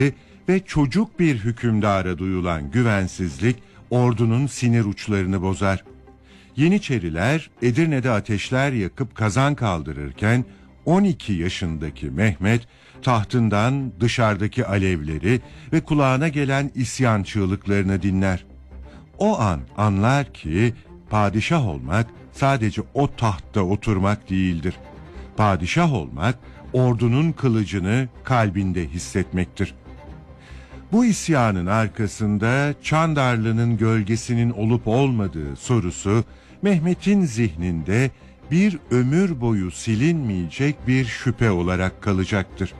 ve çocuk bir hükümdara duyulan güvensizlik ordunun sinir uçlarını bozar. Yeniçeriler Edirne'de ateşler yakıp kazan kaldırırken 12 yaşındaki Mehmet tahtından dışarıdaki alevleri ve kulağına gelen isyan çığlıklarını dinler. O an anlar ki padişah olmak sadece o tahtta oturmak değildir. Padişah olmak ordunun kılıcını kalbinde hissetmektir. Bu isyanın arkasında Çandarlı'nın gölgesinin olup olmadığı sorusu Mehmet'in zihninde bir ömür boyu silinmeyecek bir şüphe olarak kalacaktır.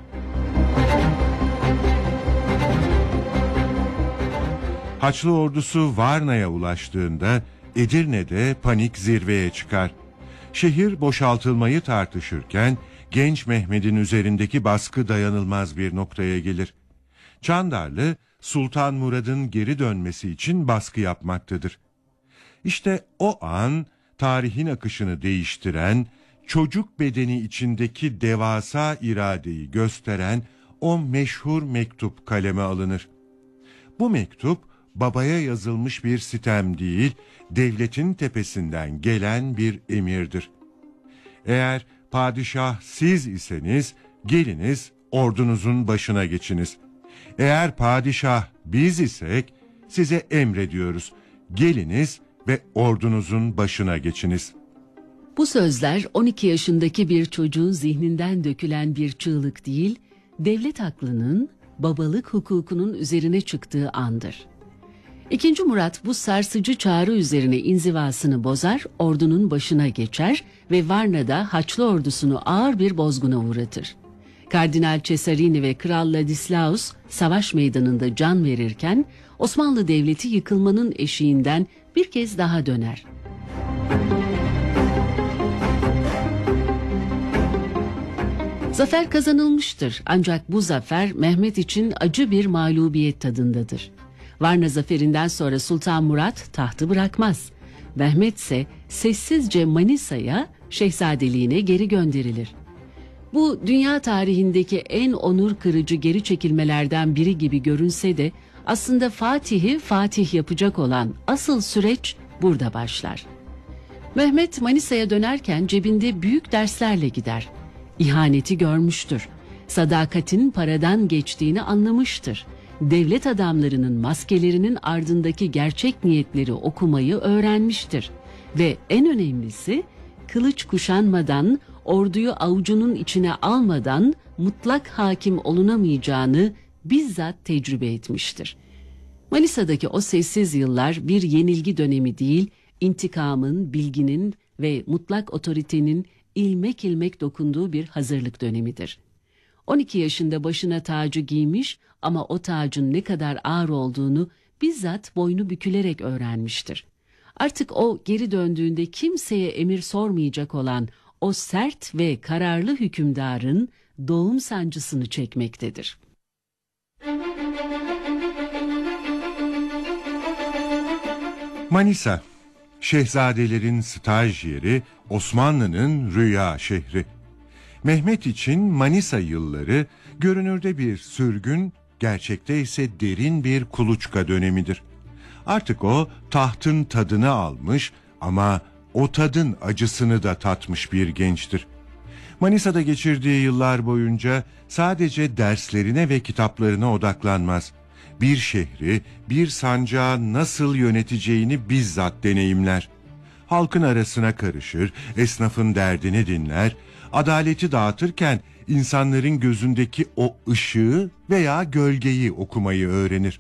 Haçlı ordusu Varna'ya ulaştığında Edirne'de panik zirveye çıkar. Şehir boşaltılmayı tartışırken genç Mehmet'in üzerindeki baskı dayanılmaz bir noktaya gelir. Çandarlı, Sultan Murad'ın geri dönmesi için baskı yapmaktadır. İşte o an tarihin akışını değiştiren, çocuk bedeni içindeki devasa iradeyi gösteren o meşhur mektup kaleme alınır. Bu mektup babaya yazılmış bir sitem değil, devletin tepesinden gelen bir emirdir. Eğer padişah siz iseniz geliniz ordunuzun başına geçiniz. Eğer padişah biz isek size emrediyoruz. Geliniz ve ordunuzun başına geçiniz. Bu sözler 12 yaşındaki bir çocuğun zihninden dökülen bir çığlık değil, devlet aklının, babalık hukukunun üzerine çıktığı andır. İkinci Murat bu sarsıcı çağrı üzerine inzivasını bozar, ordunun başına geçer ve Varna'da Haçlı ordusunu ağır bir bozguna uğratır. Kardinal Cesarini ve Kral Ladislaus savaş meydanında can verirken Osmanlı Devleti yıkılmanın eşiğinden bir kez daha döner. Zafer kazanılmıştır ancak bu zafer Mehmet için acı bir mağlubiyet tadındadır. Varna zaferinden sonra Sultan Murat tahtı bırakmaz. Mehmet ise sessizce Manisa'ya şehzadeliğine geri gönderilir. Bu dünya tarihindeki en onur kırıcı geri çekilmelerden biri gibi görünse de aslında Fatih'i Fatih yapacak olan asıl süreç burada başlar. Mehmet Manisa'ya dönerken cebinde büyük derslerle gider. İhaneti görmüştür. Sadakatin paradan geçtiğini anlamıştır. Devlet adamlarının maskelerinin ardındaki gerçek niyetleri okumayı öğrenmiştir. Ve en önemlisi kılıç kuşanmadan, orduyu avucunun içine almadan mutlak hakim olunamayacağını bizzat tecrübe etmiştir. Manisa'daki o sessiz yıllar bir yenilgi dönemi değil, intikamın, bilginin ve mutlak otoritenin ilmek ilmek dokunduğu bir hazırlık dönemidir. 12 yaşında başına tacı giymiş ama o tacın ne kadar ağır olduğunu bizzat boynu bükülerek öğrenmiştir. Artık o geri döndüğünde kimseye emir sormayacak olan o sert ve kararlı hükümdarın doğum sancısını çekmektedir. Manisa, şehzadelerin staj yeri, Osmanlı'nın rüya şehri. Mehmet için Manisa yılları görünürde bir sürgün, gerçekte ise derin bir kuluçka dönemidir. Artık o tahtın tadını almış ama o tadın acısını da tatmış bir gençtir. Manisa'da geçirdiği yıllar boyunca sadece derslerine ve kitaplarına odaklanmaz. Bir şehri, bir sancağı nasıl yöneteceğini bizzat deneyimler. Halkın arasına karışır, esnafın derdini dinler, adaleti dağıtırken insanların gözündeki o ışığı veya gölgeyi okumayı öğrenir.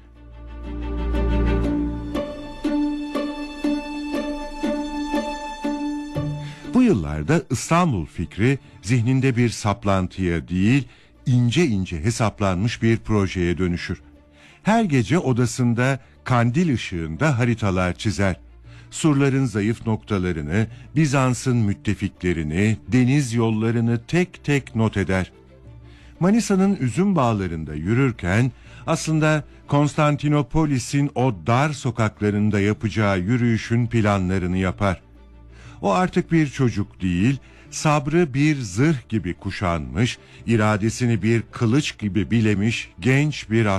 Bu yıllarda İstanbul fikri zihninde bir saplantıya değil, ince ince hesaplanmış bir projeye dönüşür. Her gece odasında kandil ışığında haritalar çizer. Surların zayıf noktalarını, Bizans'ın müttefiklerini, deniz yollarını tek tek not eder. Manisa'nın üzüm bağlarında yürürken aslında Konstantinopolis'in o dar sokaklarında yapacağı yürüyüşün planlarını yapar. O artık bir çocuk değil, sabrı bir zırh gibi kuşanmış, iradesini bir kılıç gibi bilemiş genç bir